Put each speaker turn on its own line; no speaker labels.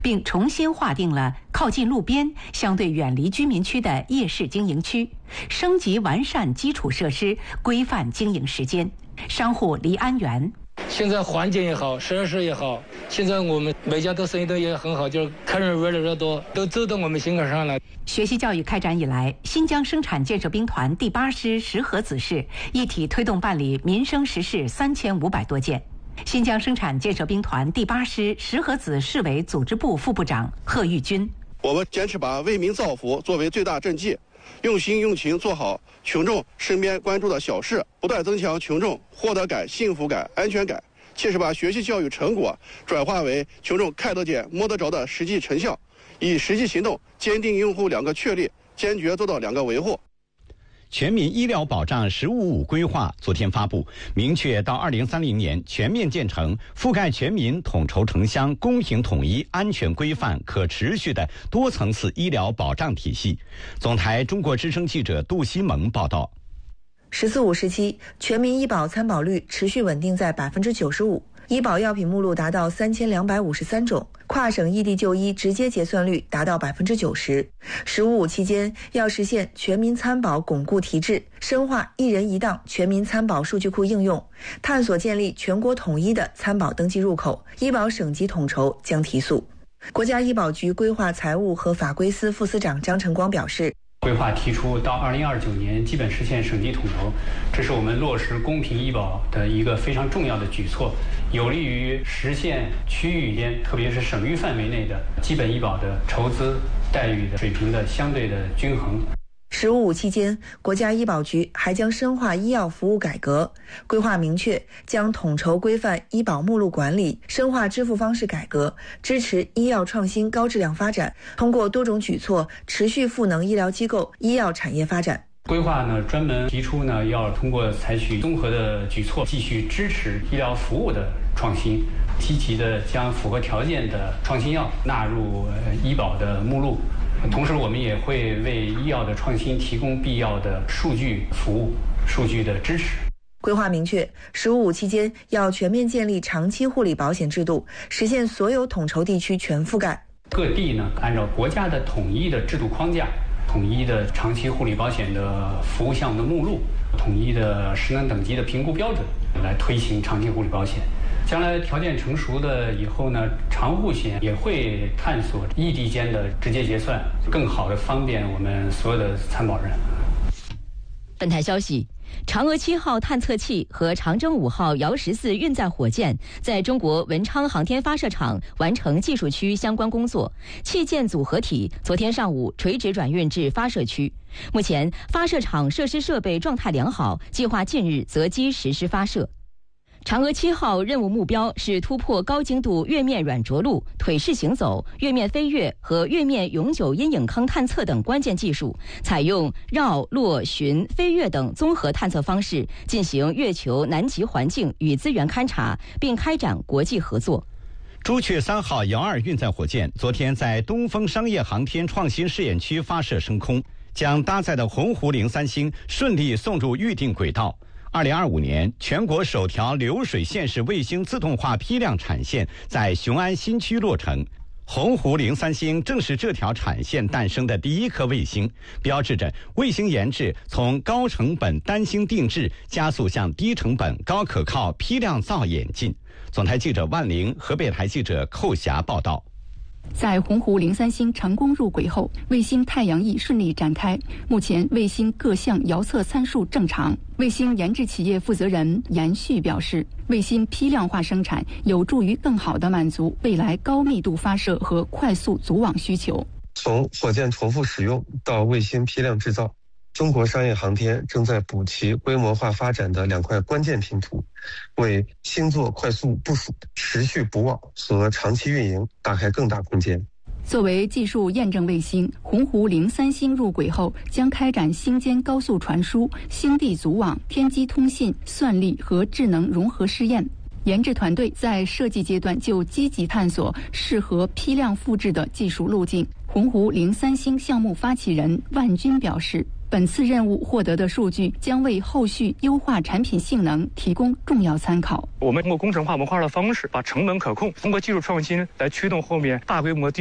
并重新划定了靠近路边、相对远离居民区的夜市经营区，升级完善基础设施，规范经营时间。商户黎安元。
现在环境也好，设施也好，现在我们每家都生意都也很好，就是客人越来越多，都走到我们心坎上了。
学习教育开展以来，新疆生产建设兵团第8师石河子市一体推动办理民生实事3500多件。新疆生产建设兵团第8师石河子市委组织部副部长贺玉军：
我们坚持把为民造福作为最大政绩，用心用情做好群众身边关注的小事，不断增强群众获得感、幸福感、安全感，切实把学习教育成果转化为群众看得见、摸得着的实际成效，以实际行动坚定用户2个确立，坚决做到2个维护。
全民医疗保障“15+5”规划昨天发布，明确到2030年全面建成覆盖全民、统筹城乡、公平统一、安全规范、可持续的多层次医疗保障体系。总台中国之声记者杜西蒙报道。
“14+5”时期，全民医保参保率持续稳定在95%，医保药品目录达到3253种，跨省异地就医直接结算率达到90%。“15+5”期间，要实现全民参保巩固提质，深化一人一档全民参保数据库应用，探索建立全国统一的参保登记入口，医保省级统筹将提速。国家医保局规划财务和法规司副司长张晨光表示，
规划提出到2029年基本实现省级统筹，这是我们落实公平医保的一个非常重要的举措，有利于实现区域间，特别是省域范围内的基本医保的筹资待遇的水平的相对的均衡。
“15+5”期间，国家医保局还将深化医药服务改革，规划明确将统筹规范医保目录管理，深化支付方式改革，支持医药创新高质量发展，通过多种举措持续赋能医疗机构、医药产业发展。
规划呢，专门提出呢，要通过采取综合的举措，继续支持医疗服务的创新，积极的将符合条件的创新药纳入医保的目录。同时，我们也会为医药的创新提供必要的数据服务、数据的支持。
规划明确，“15+5”期间要全面建立长期护理保险制度，实现所有统筹地区全覆盖。
各地呢，按照国家的统一的制度框架、统一的长期护理保险的服务项目的目录、统一的失能等级的评估标准，来推行长期护理保险。将来条件成熟的以后呢，长护险也会探索异地间的直接结算，更好的方便我们所有的参保人。
本台消息，嫦娥7号探测器和长征5号遥14运载火箭在中国文昌航天发射场完成技术区相关工作，器件组合体昨天上午垂直转运至发射区。目前发射场设施设备状态良好，计划近日择机实施发射。嫦娥7号任务目标是突破高精度月面软着陆、腿式行走、月面飞跃和月面永久阴影坑探测等关键技术，采用绕、落、巡、飞跃等综合探测方式进行月球南极环境与资源勘察，并开展国际合作。
朱雀3号遥2运载火箭昨天在东风商业航天创新试验区发射升空，将搭载的鸿鹄0.3星顺利送入预定轨道。2025年，全国首条流水线式卫星自动化批量产线在雄安新区落成。鸿鹄0.3星正是这条产线诞生的第一颗卫星，标志着卫星研制从高成本单星定制加速向低成本高可靠批量造演进。总台记者万玲，河北台记者寇霞报道。
在鸿鹄0.3星成功入轨后，卫星太阳翼顺利展开。目前卫星各项遥测参数正常。卫星研制企业负责人严旭表示，卫星批量化生产有助于更好地满足未来高密度发射和快速组网需求。
从火箭重复使用到卫星批量制造，中国商业航天正在补齐规模化发展的2块关键拼图，为星座快速部署、持续补网和长期运营打开更大空间。
作为技术验证卫星，鸿鹄0.3星入轨后将开展星间高速传输、星地组网、天基通信、算力和智能融合试验。研制团队在设计阶段就积极探索适合批量复制的技术路径。鸿鹄0.3星项目发起人万军表示， 本次任务获得的数据将为后续优化产品性能提供重要参考。
我们通过工程化模块的方式，把成本可控，通过技术创新来驱动后面大规模